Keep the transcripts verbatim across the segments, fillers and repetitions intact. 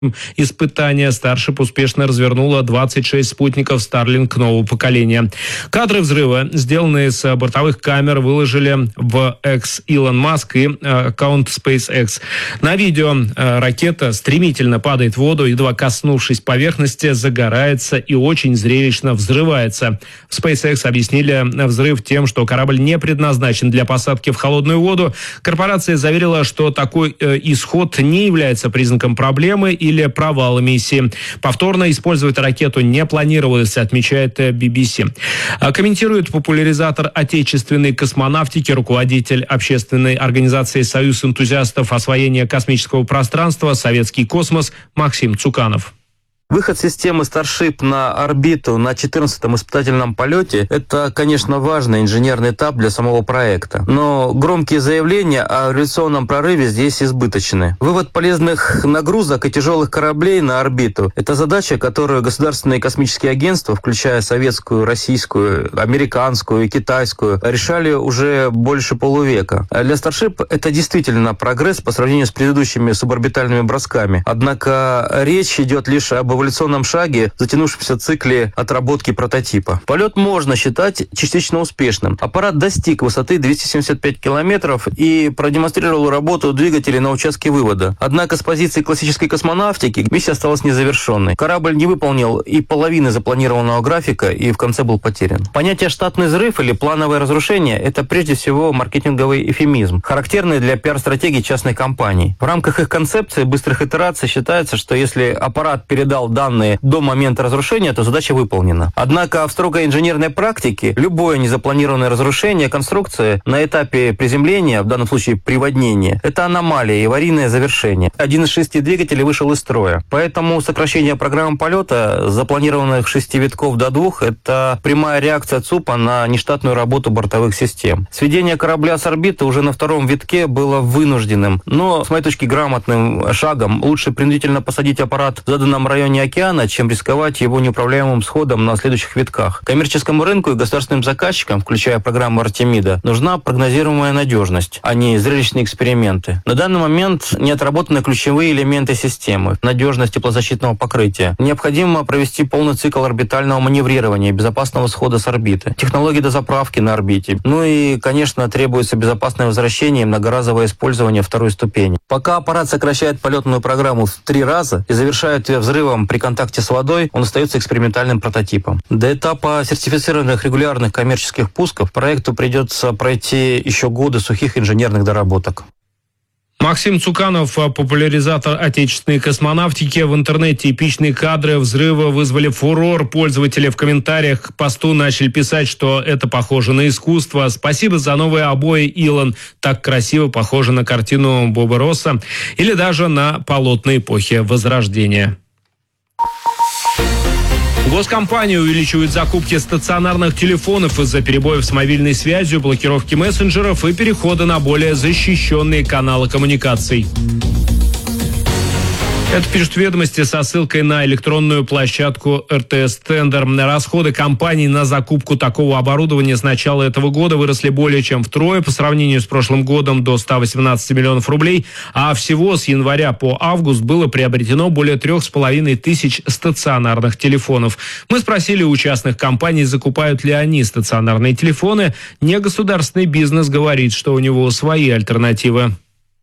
испытания Starship успешно развернула двадцать шесть спутников Starlink нового поколения. Кадры взрыва, сделанные с бортовых камер, выложили в X Илон Маск и аккаунт SpaceX. На видео ракета стремительно падает в воду, едва коснувшись поверхности, загорается и очень зрелищно взрывается. В SpaceX объяснили взрыв тем, что корабль не предназначен для посадки в холодную воду. Корпорация заверила, что такой исход не является признаком проблемы и или провала миссии. Повторно использовать ракету не планировалось, отмечает би би си. Комментирует популяризатор отечественной космонавтики, руководитель общественной организации «Союз энтузиастов освоения космического пространства. Советский космос» Максим Цуканов. Выход системы Starship на орбиту на четырнадцатом испытательном полете – это, конечно, важный инженерный этап для самого проекта. Но громкие заявления о революционном прорыве здесь избыточны. Вывод полезных нагрузок и тяжелых кораблей на орбиту – это задача, которую государственные космические агентства, включая советскую, российскую, американскую и китайскую, решали уже больше полувека. Для Starship это действительно прогресс по сравнению с предыдущими суборбитальными бросками. Однако речь идет лишь об эволюционном шаге, затянувшемся цикле отработки прототипа. Полет можно считать частично успешным. Аппарат достиг высоты двести семьдесят пять километров и продемонстрировал работу двигателей на участке вывода. Однако с позиции классической космонавтики миссия осталась незавершенной. Корабль не выполнил и половины запланированного графика и в конце был потерян. Понятие «штатный взрыв» или «плановое разрушение» — это прежде всего маркетинговый эвфемизм, характерный для пиар-стратегии частной компании. В рамках их концепции быстрых итераций считается, что если аппарат передал данные до момента разрушения, то задача выполнена. Однако в строгой инженерной практике любое незапланированное разрушение конструкции на этапе приземления, в данном случае приводнения, это аномалия и аварийное завершение. Один из шести двигателей вышел из строя. Поэтому сокращение программы полета с запланированных шести витков до двух – это прямая реакция ЦУПа на нештатную работу бортовых систем. Сведение корабля с орбиты уже на втором витке было вынужденным, но, с моей точки, грамотным шагом. Лучше принудительно посадить аппарат в заданном районе океана, чем рисковать его неуправляемым сходом на следующих витках. Коммерческому рынку и государственным заказчикам, включая программу Артемида, нужна прогнозируемая надежность, а не зрелищные эксперименты. На данный момент не отработаны ключевые элементы системы: надежность теплозащитного покрытия. Необходимо провести полный цикл орбитального маневрирования и безопасного схода с орбиты, технологии дозаправки на орбите. Ну и, конечно, требуется безопасное возвращение и многоразовое использование второй ступени. Пока аппарат сокращает полетную программу в три раза и завершает ее взрывом при контакте с водой, он остается экспериментальным прототипом. До этапа сертифицированных регулярных коммерческих пусков проекту придется пройти еще годы сухих инженерных доработок. Максим Цуканов, популяризатор отечественной космонавтики. В интернете эпичные кадры взрыва вызвали фурор. Пользователи в комментариях к посту начали писать, что это похоже на искусство. Спасибо за новые обои, Илон. Так красиво похоже на картину Боба Росса или даже на полотна эпохи Возрождения. Госкомпания увеличивает закупки стационарных телефонов из-за перебоев с мобильной связью, блокировки мессенджеров и перехода на более защищенные каналы коммуникаций. Это пишут «Ведомости» со ссылкой на электронную площадку эр тэ эс Тендер. Расходы компаний на закупку такого оборудования с начала этого года выросли более чем втрое по сравнению с прошлым годом, до ста восемнадцати миллионов рублей, а всего с января по август было приобретено более трех с половиной тысяч стационарных телефонов. Мы спросили у частных компаний, закупают ли они стационарные телефоны. Негосударственный бизнес говорит, что у него свои альтернативы.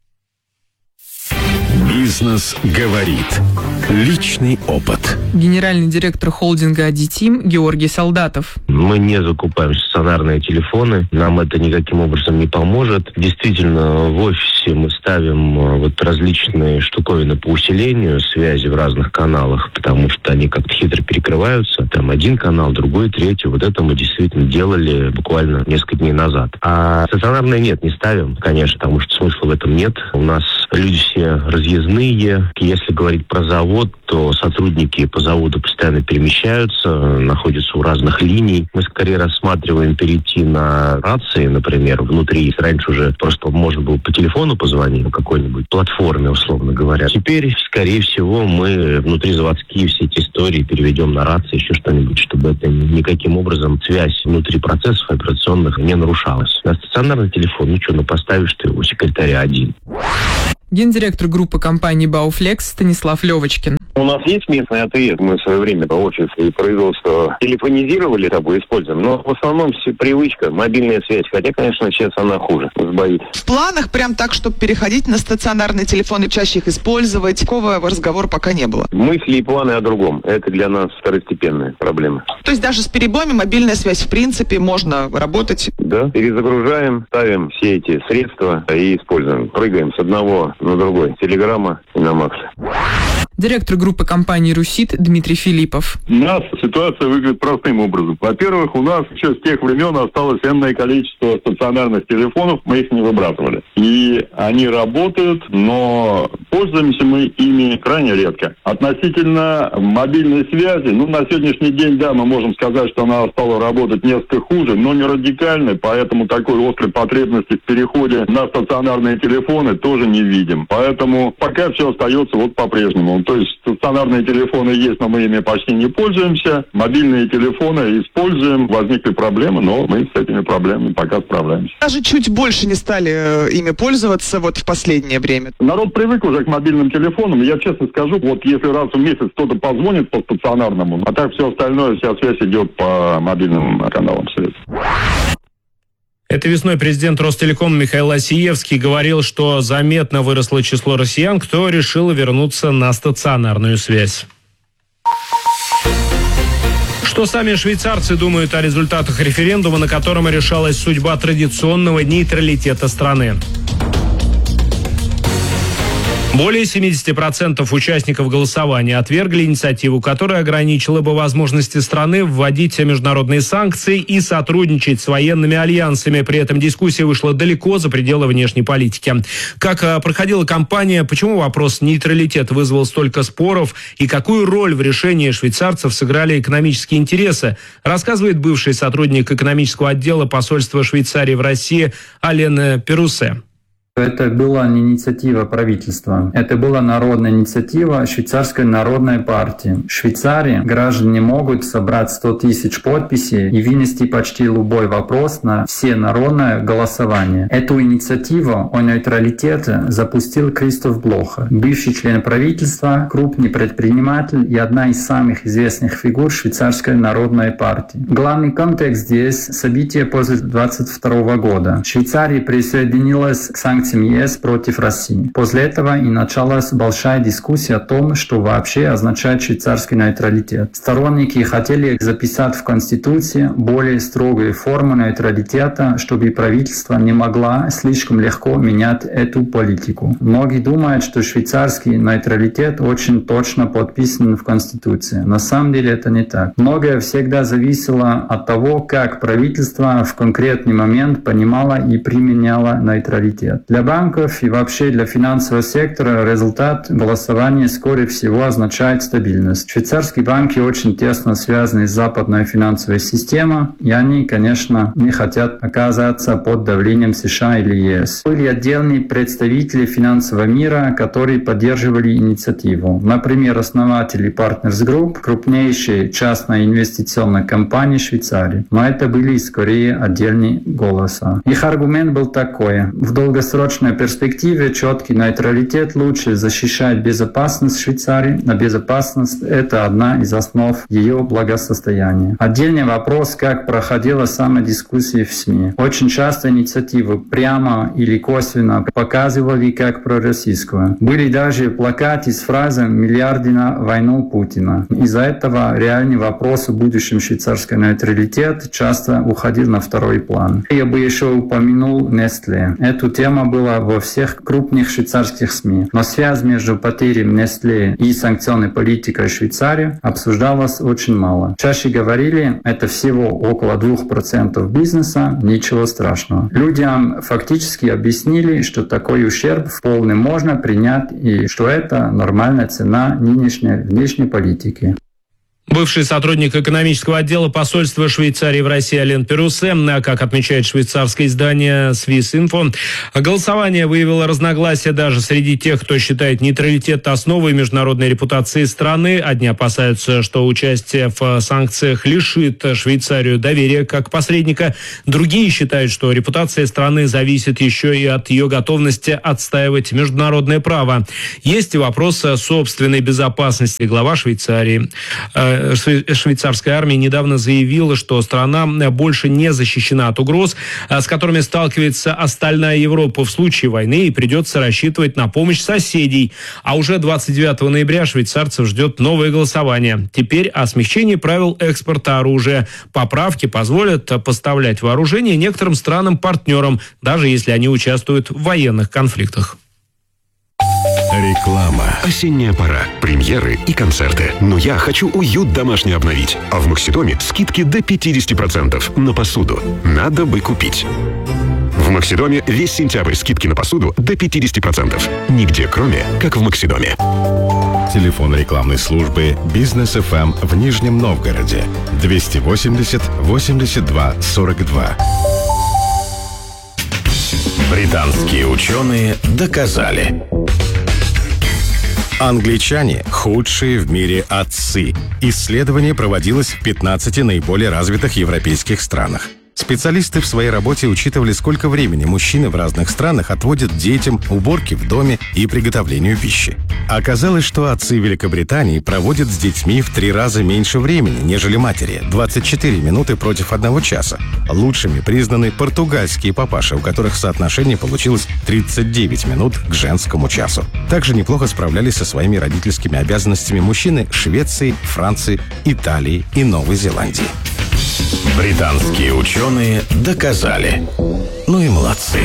Бизнес говорит. Личный опыт. Генеральный директор холдинга «Адитим» Георгий Солдатов. Мы не закупаем стационарные телефоны. Нам это никаким образом не поможет. Действительно, в офисе мы ставим вот различные штуковины по усилению связи в разных каналах, потому что они как-то хитро перекрываются. Там один канал, другой, третий. Вот это мы действительно делали буквально несколько дней назад. А стационарные нет, не ставим, конечно, потому что смысла в этом нет. У нас люди все разъездные. Если говорить про завод, то сотрудники по заводу постоянно перемещаются, находятся у разных линий. Мы скорее рассматриваем перейти на рации, например, внутри. Раньше уже просто можно было по телефону позвонить, по какой-нибудь платформе, условно говоря. Теперь, скорее всего, мы внутризаводские все эти истории переведем на рации, еще что-нибудь, чтобы это никаким образом связь внутри процессов операционных не нарушалась. На стационарный телефон, ну что, ну поставишь ты его секретаря один. Гендиректор группы компании «Бауфлекс» Станислав Левочкин. У нас есть местный АТС, мы в свое время офис и производство телефонизировали, тобой используем, но в основном все привычка, мобильная связь, хотя, конечно, сейчас она хуже, сбоит. В планах прям так, чтобы переходить на стационарные телефоны, чаще их использовать, такого разговора пока не было. Мысли и планы о другом, это для нас второстепенная проблема. То есть даже с перебоями мобильная связь, в принципе, можно работать? Да, перезагружаем, ставим все эти средства и используем. Прыгаем с одного на другой, телеграмма и на макс. Директор группы компании «Русит» Дмитрий Филиппов. У нас ситуация выглядит простым образом. Во-первых, у нас еще с тех времен осталось энное количество стационарных телефонов, мы их не выбрасывали. И они работают, но пользуемся мы ими крайне редко. Относительно мобильной связи, ну, на сегодняшний день, да, мы можем сказать, что она стала работать несколько хуже, но не радикально, поэтому такой острой потребности в переходе на стационарные телефоны тоже не видим. Поэтому пока все остается вот по-прежнему. То есть стационарные телефоны есть, но мы ими почти не пользуемся. Мобильные телефоны используем. Возникли проблемы, но мы с этими проблемами пока справляемся. Даже чуть больше не стали ими пользоваться вот в последнее время. Народ привык уже к мобильным телефонам. Я честно скажу, вот если раз в месяц кто-то позвонит по стационарному, а так все остальное, вся связь идет по мобильным каналам средств. Этой весной президент Ростелеком Михаил Осиевский говорил, что заметно выросло число россиян, кто решил вернуться на стационарную связь. Что сами швейцарцы думают о результатах референдума, на котором решалась судьба традиционного нейтралитета страны? Более семьдесят процентов участников голосования отвергли инициативу, которая ограничила бы возможности страны вводить международные санкции и сотрудничать с военными альянсами. При этом дискуссия вышла далеко за пределы внешней политики. Как проходила кампания, почему вопрос нейтралитета вызвал столько споров и какую роль в решении швейцарцев сыграли экономические интересы, рассказывает бывший сотрудник экономического отдела посольства Швейцарии в России Алена Перусе. Это была не инициатива правительства, это была народная инициатива Швейцарской народной партии. В Швейцарии граждане могут собрать сто тысяч подписей и вынести почти любой вопрос на всенародное голосование. Эту инициативу о нейтралитете запустил Кристоф Блохер, бывший член правительства, крупный предприниматель и одна из самых известных фигур Швейцарской народной партии. Главный контекст здесь – события после двадцать второго года. Швейцария присоединилась к санкциям ЕС против России. После этого и началась большая дискуссия о том, что вообще означает швейцарский нейтралитет. Сторонники хотели записать в Конституции более строгие формы нейтралитета, чтобы правительство не могло слишком легко менять эту политику. Многие думают, что швейцарский нейтралитет очень точно подписан в Конституции. На самом деле это не так. Многое всегда зависело от того, как правительство в конкретный момент понимало и применяло нейтралитет. Для банков и вообще для финансового сектора результат голосования, скорее всего, означает стабильность. Швейцарские банки очень тесно связаны с западной финансовой системой, и они, конечно, не хотят оказаться под давлением США или ЕС. Были отдельные представители финансового мира, которые поддерживали инициативу. Например, основатели Partners Group, крупнейшей частной инвестиционной компании Швейцарии. Но это были скорее отдельные голоса. Их аргумент был такой: в долгосрочном В долгосрочной перспективе четкий нейтралитет лучше защищает безопасность Швейцарии, а безопасность – это одна из основ ее благосостояния. Отдельный вопрос, как проходила сама дискуссия в СМИ. Очень часто инициативу прямо или косвенно показывали как пророссийскую. Были даже плакаты с фразой «миллиарды на войну Путина». Из-за этого реальный вопрос о будущем швейцарского нейтралитета часто уходил на второй план. Я бы еще упомянул Nestlé. Эту тему была во всех крупных швейцарских СМИ. Но связь между потерей Nestlé и санкционной политикой Швейцарии обсуждалась очень мало. Чаще говорили, это всего около двух процентов бизнеса, ничего страшного. Людям фактически объяснили, что такой ущерб в полном можно принять и что это нормальная цена нынешней внешней политики. Бывший сотрудник экономического отдела посольства Швейцарии в России Ален Перусе, как отмечает швейцарское издание Swissinfo, голосование выявило разногласия даже среди тех, кто считает нейтралитет основой международной репутации страны. Одни опасаются, что участие в санкциях лишит Швейцарию доверия как посредника. Другие считают, что репутация страны зависит еще и от ее готовности отстаивать международное право. Есть и вопрос собственной безопасности. Глава Швейцарии швейцарской армии недавно заявила, что страна больше не защищена от угроз, с которыми сталкивается остальная Европа в случае войны, и придется рассчитывать на помощь соседей. А уже двадцать девятого ноября швейцарцев ждет новое голосование. Теперь о смягчении правил экспорта оружия. Поправки позволят поставлять вооружение некоторым странам-партнерам, даже если они участвуют в военных конфликтах. Реклама. Осенняя пора. Премьеры и концерты. Но я хочу уют домашний обновить. А в Максидоме скидки до пятьдесят процентов на посуду. Надо бы купить. В Максидоме весь сентябрь скидки на посуду до пятьдесят процентов. Нигде кроме, как в Максидоме. Телефон рекламной службы «Бизнес эф эм» в Нижнем Новгороде. двести восемьдесят восемьдесят два сорок два. Британские ученые доказали. Англичане – худшие в мире отцы. Исследование проводилось в пятнадцати наиболее развитых европейских странах. Специалисты в своей работе учитывали, сколько времени мужчины в разных странах отводят детям, уборке в доме и приготовлению пищи. Оказалось, что отцы Великобритании проводят с детьми в три раза меньше времени, нежели матери – двадцать четыре минуты против одного часа. Лучшими признаны португальские папаши, у которых соотношение получилось тридцать девять минут к женскому часу. Также неплохо справлялись со своими родительскими обязанностями мужчины Швеции, Франции, Италии и Новой Зеландии. Британские ученые доказали. Ну и молодцы.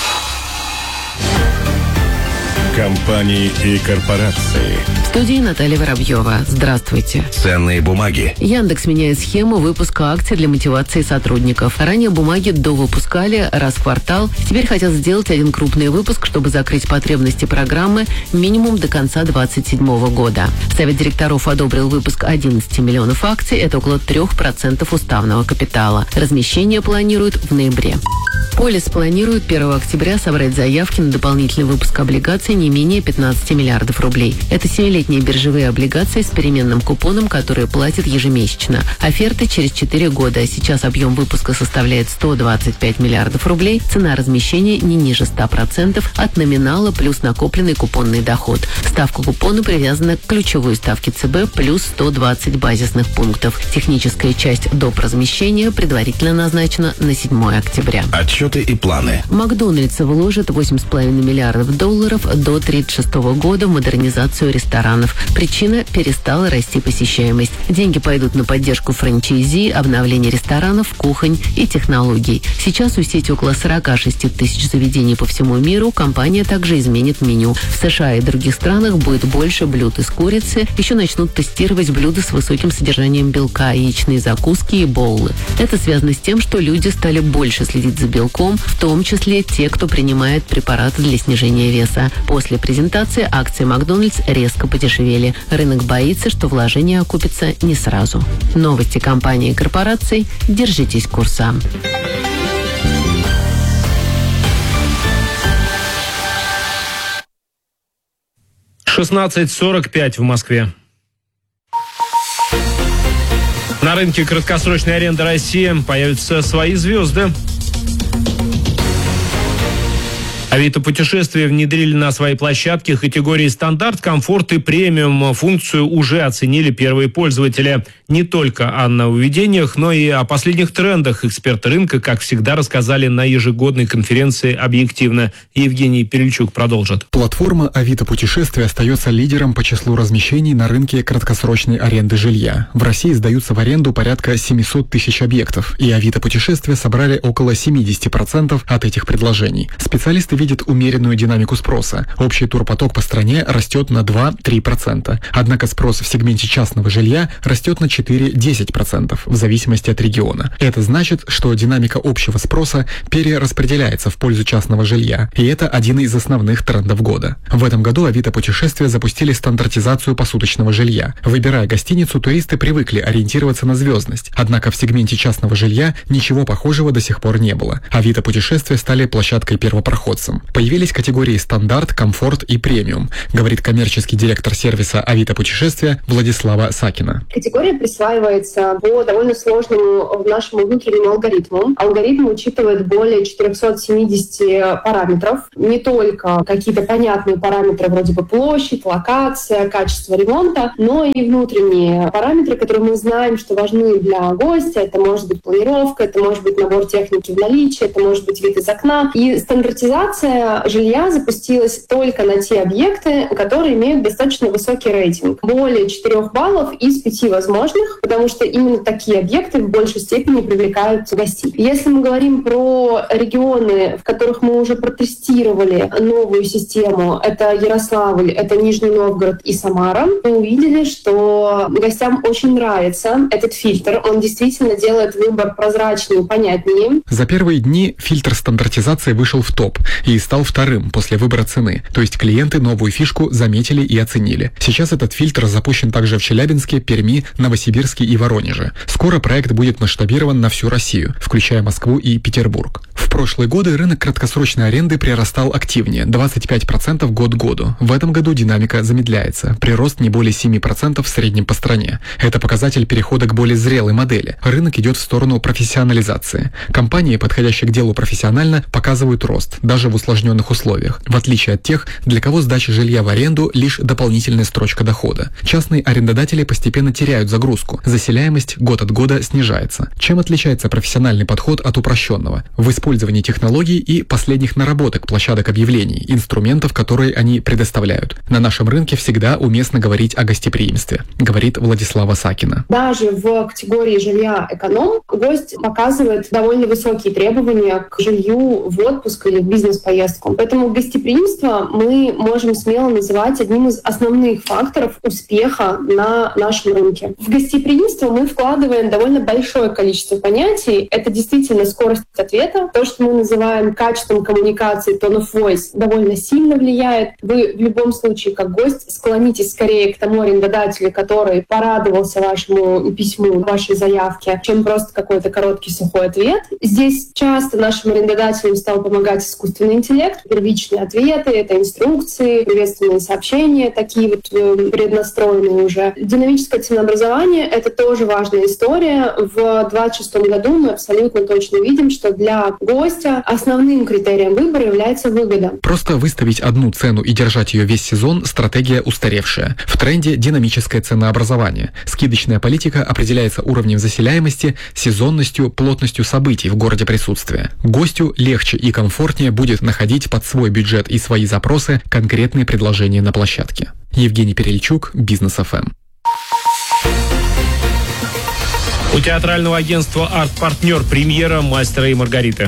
Компании и корпорации. В студии Наталья Воробьева. Здравствуйте. Ценные бумаги. Яндекс меняет схему выпуска акций для мотивации сотрудников. Ранее бумаги довыпускали раз в квартал. Теперь хотят сделать один крупный выпуск, чтобы закрыть потребности программы минимум до конца двадцать седьмого года. Совет директоров одобрил выпуск одиннадцати миллионов акций. Это около трех процентов уставного капитала. Размещение планируют в ноябре. Полис планирует первого октября собрать заявки на дополнительный выпуск облигаций не менее пятнадцати миллиардов рублей. Это семилетние биржевые облигации с переменным купоном, которые платят ежемесячно. Оферты через четыре года. Сейчас объем выпуска составляет сто двадцать пять миллиардов рублей. Цена размещения не ниже ста процентов от номинала плюс накопленный купонный доход. Ставка купона привязана к ключевой ставке ЦБ плюс сто двадцать базисных пунктов. Техническая часть доп. Размещения предварительно назначена на седьмое октября. Отчеты и планы. Макдональдс вложит восемь с половиной миллиардов долларов до тридцать шестого года в модернизацию ресторанов. Причина – перестала расти посещаемость. Деньги пойдут на поддержку франчайзи, обновление ресторанов, кухонь и технологий. Сейчас у сети около сорок шесть тысяч заведений по всему миру. Компания также изменит меню. В США и других странах будет больше блюд из курицы. Еще начнут тестировать блюда с высоким содержанием белка, яичные закуски и боулы. Это связано с тем, что люди стали больше следить за белком, в том числе те, кто принимает препараты для снижения веса. После презентации акции Макдональдс резко подешевели. Рынок боится, что вложения окупятся не сразу. Новости компании и корпораций. Держитесь курса. шестнадцать сорок пять в Москве. На рынке краткосрочной аренды России появятся свои звезды. Авито путешествия внедрили на своей площадке категории стандарт, комфорт и премиум. Функцию уже оценили первые пользователи. Не только о нововведениях, но и о последних трендах. Эксперты рынка, как всегда, рассказали на ежегодной конференции «Объективно». Евгений Перельчук продолжит. Платформа Авито путешествия остается лидером по числу размещений на рынке краткосрочной аренды жилья. В России сдаются в аренду порядка семьсот тысяч объектов, и Авито путешествия собрали около семьдесят процентов от этих предложений. Специалисты видит умеренную динамику спроса. Общий турпоток по стране растет на два-три процента. Однако спрос в сегменте частного жилья растет на четыре-десять процентов в зависимости от региона. Это значит, что динамика общего спроса перераспределяется в пользу частного жилья, и это один из основных трендов года. В этом году Авито Путешествия запустили стандартизацию посуточного жилья. Выбирая гостиницу, туристы привыкли ориентироваться на звездность, однако в сегменте частного жилья ничего похожего до сих пор не было. Авито Путешествия стали площадкой-первопроходцем. Появились категории стандарт, комфорт и премиум, говорит коммерческий директор сервиса Авито Путешествия Владислава Сакина. Категория присваивается по довольно сложному нашему внутреннему алгоритму. Алгоритм учитывает более четыреста семьдесят параметров. Не только какие-то понятные параметры вроде бы площадь, локация, качество ремонта, но и внутренние параметры, которые мы знаем, что важны для гостя. Это может быть планировка, это может быть набор техники в наличии, это может быть вид из окна. И стандартизация жилья запустилась только на те объекты, которые имеют достаточно высокий рейтинг. Более четырех баллов из пяти возможных, потому что именно такие объекты в большей степени привлекают гостей. Если мы говорим про регионы, в которых мы уже протестировали новую систему, это Ярославль, это Нижний Новгород и Самара, мы увидели, что гостям очень нравится этот фильтр. Он действительно делает выбор прозрачнее, понятнее. За первые дни фильтр стандартизации вышел в топ и стал вторым после выбора цены. То есть клиенты новую фишку заметили и оценили. Сейчас этот фильтр запущен также в Челябинске, Перми, Новосибирске и Воронеже. Скоро проект будет масштабирован на всю Россию, включая Москву и Петербург. В прошлые годы рынок краткосрочной аренды прирастал активнее – двадцать пять процентов год к году. В этом году динамика замедляется. Прирост не более семь процентов в среднем по стране. Это показатель перехода к более зрелой модели. Рынок идет в сторону профессионализации. Компании, подходящие к делу профессионально, показывают рост, даже в усложненных условиях, в отличие от тех, для кого сдача жилья в аренду – лишь дополнительная строчка дохода. Частные арендодатели постепенно теряют загрузку. Заселяемость год от года снижается. Чем отличается профессиональный подход от упрощенного? В использовании технологий и последних наработок площадок объявлений, инструментов, которые они предоставляют. На нашем рынке всегда уместно говорить о гостеприимстве, говорит Владислава Сакина. Даже в категории жилья эконом гость показывает довольно высокие требования к жилью в отпуск или в бизнес-поездку. Поэтому гостеприимство мы можем смело называть одним из основных факторов успеха на нашем рынке. В гостеприимство мы вкладываем довольно большое количество понятий. Это действительно скорость ответа. То, что мы называем качеством коммуникации, tone of voice, довольно сильно влияет. Вы в любом случае, как гость, склонитесь скорее к тому арендодателю, который порадовался вашему письму, вашей заявке, чем просто какой-то короткий сухой ответ. Здесь часто нашим арендодателям стал помогать искусственный интеллект. Первичные ответы, это инструкции, приветственные сообщения, такие вот преднастроенные уже. Динамическое ценообразование — это тоже важная история. В двадцать шестом году мы абсолютно точно видим, что для гостя основным критерием выбора является выгода. Просто выставить одну цену и держать ее весь сезон – стратегия устаревшая. В тренде динамическое ценообразование. Скидочная политика определяется уровнем заселяемости, сезонностью, плотностью событий в городе присутствия. Гостю легче и комфортнее будет находить под свой бюджет и свои запросы конкретные предложения на площадке. Евгений Перельчук, Бизнес эф эм. У театрального агентства «Арт-партнер» премьера «Мастера и Маргариты».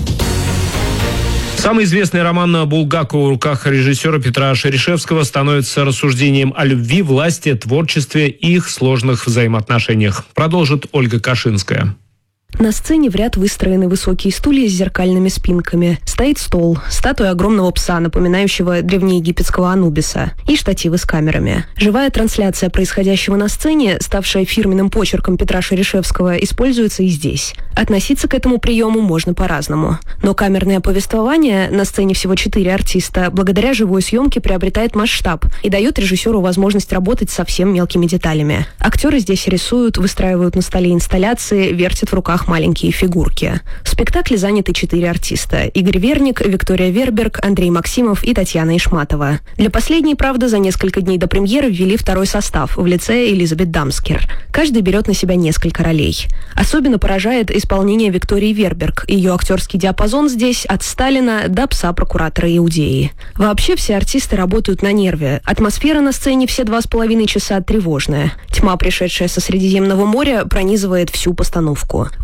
Самый известный роман Булгакова в руках режиссера Петра Шерешевского становится рассуждением о любви, власти, творчестве и их сложных взаимоотношениях. Продолжит Ольга Кашинская. На сцене в ряд выстроены высокие стулья с зеркальными спинками. Стоит стол, статуя огромного пса, напоминающего древнеегипетского Анубиса, и штативы с камерами. Живая трансляция происходящего на сцене, ставшая фирменным почерком Петра Шерешевского, используется и здесь. Относиться к этому приему можно по-разному. Но камерное повествование, на сцене всего четыре артиста, благодаря живой съемке приобретает масштаб и дает режиссеру возможность работать со совсем мелкими деталями. Актеры здесь рисуют, выстраивают на столе инсталляции, вертят в руках маленькие фигурки. В спектакле заняты четыре артиста: Игорь Верник, Виктория Верберг, Андрей Максимов и Татьяна Ишматова. Для последней, правда, за несколько дней до премьеры ввели второй состав в лице Элизабет Дамскер. Каждый берет на себя несколько ролей. Особенно поражает исполнение Виктории Верберг. Ее актерский диапазон здесь от Сталина до пса прокуратора Иудеи. Вообще все артисты работают на нерве. Атмосфера на сцене все два с половиной часа тревожная. Тьма, пришедшая со Средиземного моря, пронизывает всю постановку. Во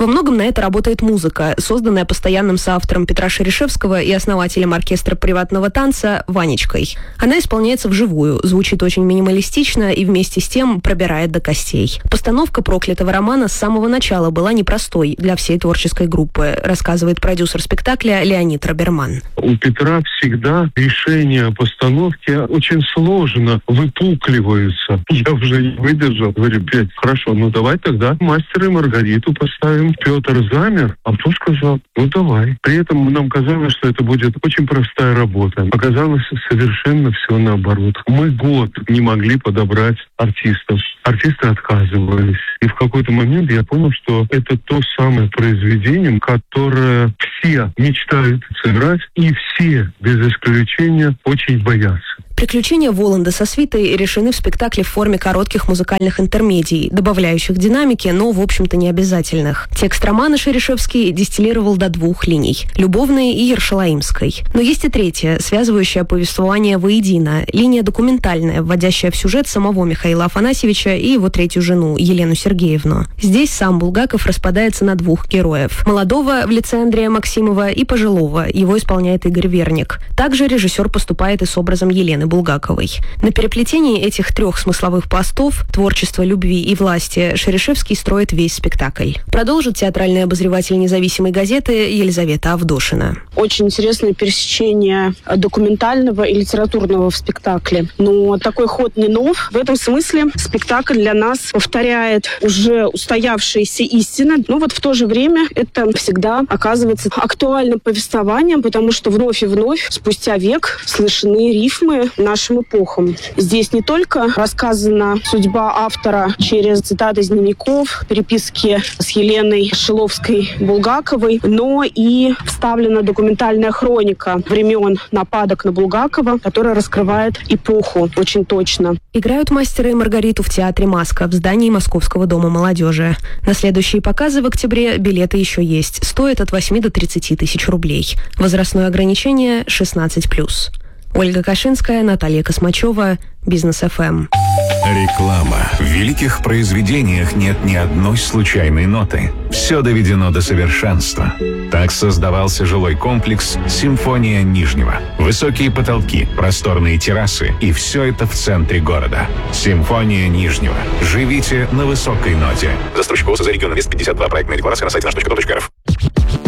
многом на это работает музыка, созданная постоянным соавтором Петра Шерешевского и основателем оркестра приватного танца Ванечкой. Она исполняется вживую, звучит очень минималистично и вместе с тем пробирает до костей. Постановка проклятого романа с самого начала была непростой для всей творческой группы, рассказывает продюсер спектакля Леонид Роберман. У Петра всегда решения о постановке очень сложно выпукливаются. Я уже не выдержал. Говорю, блядь, хорошо, ну давай тогда «Мастера и Маргариту» поставим. Петр замер, а потом сказал, ну давай. При этом нам казалось, что это будет очень простая работа. Оказалось совершенно все наоборот. Мы год не могли подобрать артистов. Артисты отказывались. И в какой-то момент я понял, что это то самое произведение, которое все мечтают сыграть, и все, без исключения, очень боятся. Приключения Воланда со свитой решены в спектакле в форме коротких музыкальных интермедий, добавляющих динамики, но, в общем-то, не обязательных. Текст романа Шерешевский дистиллировал до двух линий – любовной и ершалаимской. Но есть и третья, связывающая повествование воедино, линия документальная, вводящая в сюжет самого Михаила Афанасьевича и его третью жену, Елену Сергеевну. Здесь сам Булгаков распадается на двух героев – молодого в лице Андрея Максимова и пожилого, его исполняет Игорь Верник. Также режиссер поступает и с образом Елены Булгаковой. На переплетении этих трех смысловых пластов – творчества, любви и власти – Шерешевский строит весь спектакль. Продолжит театральный обозреватель независимой газеты Елизавета Авдошина. Очень интересное пересечение документального и литературного в спектакле. Но такой ход не нов. В этом смысле спектакль для нас повторяет уже устоявшиеся истины. Но вот в то же время это всегда оказывается актуальным повествованием, потому что вновь и вновь, спустя век, слышны рифмы нашим эпохам. Здесь не только рассказана судьба автора через цитаты из дневников, переписки с Еленой Шиловской-Булгаковой, но и вставлена документальная хроника времен нападок на Булгакова, которая раскрывает эпоху очень точно. Играют «Мастера и Маргариту» в театре «Маска» в здании Московского дома молодежи. На следующие показы в октябре билеты еще есть. Стоят от восьми до тридцати тысяч рублей. Возрастное ограничение шестнадцать плюс. Ольга Кашинская, Наталья Космачева, Бизнес эф эм. Реклама. В великих произведениях нет ни одной случайной ноты. Все доведено до совершенства. Так создавался жилой комплекс «Симфония Нижнего». Высокие потолки, просторные террасы, и все это в центре города. «Симфония Нижнего». Живите на высокой ноте. Застройщик ООО «Созерегион Инвест пятьдесят два». Проектная декларация на сайте наш точка ком точка эр эф.